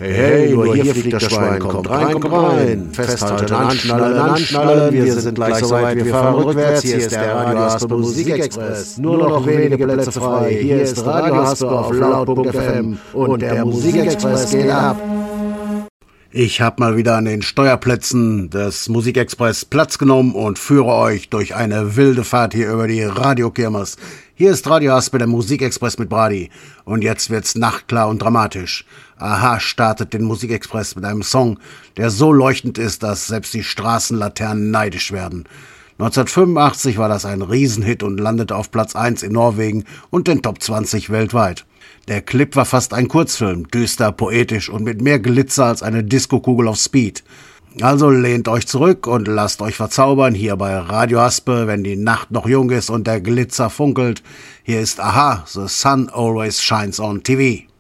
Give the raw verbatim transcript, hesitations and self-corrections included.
Hey, hey, nur hier fliegt das Schwein, kommt rein, kommt rein. Festhalten, anschnallen, anschnallen, wir sind gleich soweit, wir fahren rückwärts. Hier ist der Radio Haspe Musikexpress, nur noch wenige Plätze frei. Hier ist Radio Haspe auf laut Punkt F M und der Musikexpress geht ab. Ich habe mal wieder an den Steuerplätzen des Musikexpress Platz genommen und führe euch durch eine wilde Fahrt hier über die Radiokirmes. Hier ist Radio Haspe, der Musikexpress mit Brady. Und jetzt wird's nachtklar und dramatisch. Aha startet den Musikexpress mit einem Song, der so leuchtend ist, dass selbst die Straßenlaternen neidisch werden. neunzehnhundertfünfundachtzig war das ein Riesenhit und landete auf Platz eins in Norwegen und den Top zwanzig weltweit. Der Clip war fast ein Kurzfilm, düster, poetisch und mit mehr Glitzer als eine Diskokugel auf Speed. Also lehnt euch zurück und lasst euch verzaubern hier bei Radio Haspe, wenn die Nacht noch jung ist und der Glitzer funkelt. Hier ist Aha, The Sun Always Shines on T V.